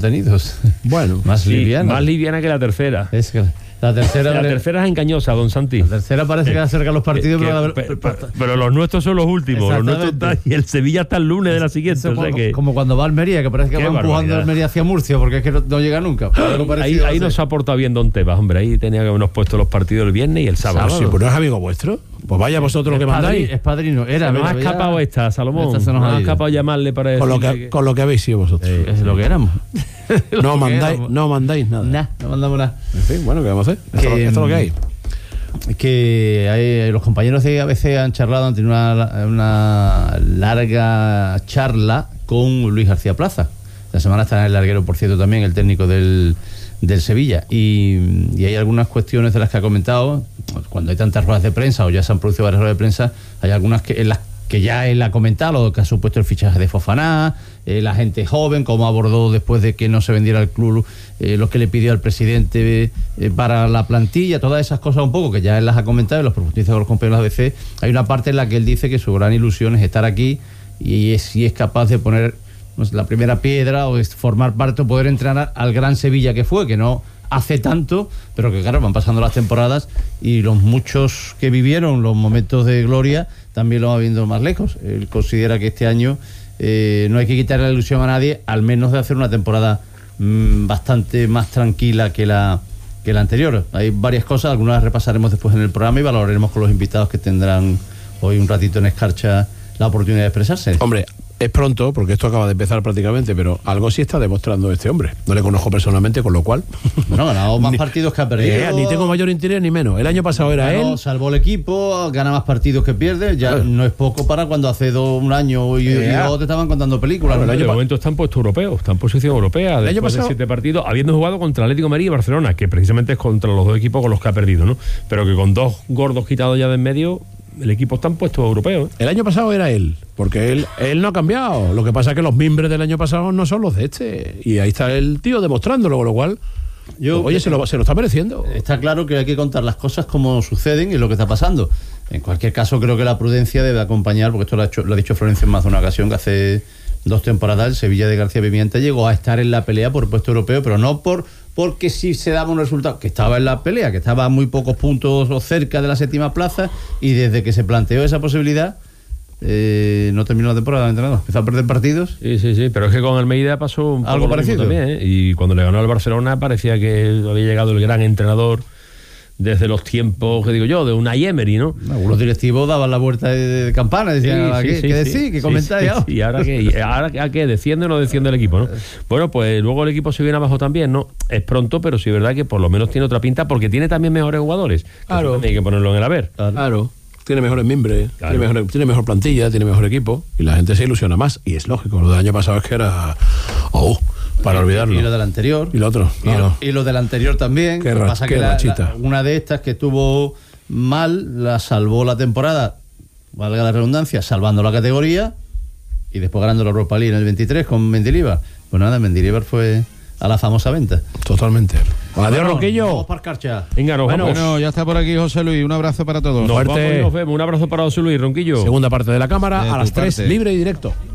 tenidos. Bueno, Más liviana. Más liviana que la tercera. Es que la tercera es engañosa, don Santi. La tercera parece que acerca los partidos, pero los nuestros son los últimos. Los nuestros están, y el Sevilla hasta el lunes de la siguiente. O sea que, como cuando va a Almería, que parece que va empujando a Almería hacia Murcia, porque es que no llega nunca. Ahí nos ha aportado bien don Tebas, hombre. Ahí tenía que habernos puesto los partidos el viernes y el sábado. Sí, pues no es amigo vuestro. Pues vaya vosotros que mandáis. Es padrino. Nos ha escapado esta, Salomón. Nos ha escapado llamarle para decir con lo que habéis sido vosotros. Es lo que éramos. No mandáis nada. No mandamos nada. En fin, bueno, ¿qué vamos a hacer? Esto es lo que hay. Que los compañeros de ABC han charlado, han tenido una larga charla con Luis García Plaza. La semana está en el larguero, por cierto, también el técnico del Sevilla. Y hay algunas cuestiones de las que ha comentado. Cuando hay tantas ruedas de prensa, o ya se han producido varias ruedas de prensa, hay algunas en las que ya él ha comentado lo que ha supuesto el fichaje de Fofana, la gente joven, cómo abordó después de que no se vendiera el club, lo que le pidió al presidente para la plantilla, todas esas cosas un poco que ya él las ha comentado y los profundiza con los compañeros de ABC. Hay una parte en la que él dice que su gran ilusión es estar aquí y si es capaz de poner la primera piedra o formar parte o poder entrenar al gran Sevilla que fue, que no hace tanto, pero que claro, van pasando las temporadas y los muchos que vivieron los momentos de gloria también lo van viendo más lejos. Él considera que este año no hay que quitarle la ilusión a nadie, al menos de hacer una temporada bastante más tranquila que la anterior. Hay varias cosas, algunas las repasaremos después en el programa y valoraremos con los invitados que tendrán hoy un ratito en Escarcha la oportunidad de expresarse. Hombre, es pronto, porque esto acaba de empezar prácticamente, pero algo sí está demostrando este hombre. No le conozco personalmente, con lo cual... Bueno, ha ganado más partidos que ha perdido. Ni tengo mayor interés ni menos. El año pasado era él... Salvó el equipo, gana más partidos que pierde. Ya no es poco para cuando hace un año y luego te estaban contando películas. En el momento está en puesto europeo, está en posición europea. Después de 7 partidos, habiendo jugado contra Atlético de Madrid y Barcelona, que precisamente es contra los dos equipos con los que ha perdido, ¿no? Pero que con 2 gordos quitados ya de en medio... El equipo está en puesto europeo. El año pasado era él, porque él no ha cambiado. Lo que pasa es que los mimbres del año pasado no son los de este. Y ahí está el tío demostrándolo, con lo cual, se lo está mereciendo. Está claro que hay que contar las cosas como suceden y lo que está pasando. En cualquier caso, creo que la prudencia debe acompañar, porque esto lo ha dicho Florencio en más de una ocasión, que hace 2 temporadas el Sevilla de García Pimienta llegó a estar en la pelea por el puesto europeo, pero no porque sí se daba un resultado, que estaba en la pelea, que estaba a muy pocos puntos o cerca de la 7ª plaza, y desde que se planteó esa posibilidad no terminó la temporada de entrenador, empezó a perder partidos. Sí, pero es que con Almeida pasó un poco algo parecido también, ¿eh? Y cuando le ganó al Barcelona parecía que había llegado el gran entrenador desde los tiempos, que digo yo, de Unai Emery, ¿no? Algunos directivos daban la vuelta de campana, decían, ¿qué decís? ¿Qué comentáis? ¿Y ahora qué? ¿Desciende o no desciende el equipo, no? Bueno, pues luego el equipo se viene abajo también, ¿no? Es pronto, pero sí es verdad que por lo menos tiene otra pinta, porque tiene también mejores jugadores. Claro. Hay que ponerlo en el haber. Claro. Tiene mejores mimbres, claro. tiene mejor plantilla, tiene mejor equipo, y la gente se ilusiona más, y es lógico. Lo del año pasado es que era... para olvidarlo. Y lo del anterior. Y lo otro. Y lo del anterior también. Qué pasa que una de estas que estuvo mal, la salvó la temporada, valga la redundancia, salvando la categoría, y después ganando la Europa League en el 23 con Mendilibar. Pues nada, Mendilibar fue a la famosa venta. Totalmente. Adiós, Ronquillo. Vamos para Escarcha. Venga, bueno, ya está por aquí José Luis. Un abrazo para todos. Nos vemos. Un abrazo para José Luis, Ronquillo. Segunda parte de la cámara a las 3, libre y directo.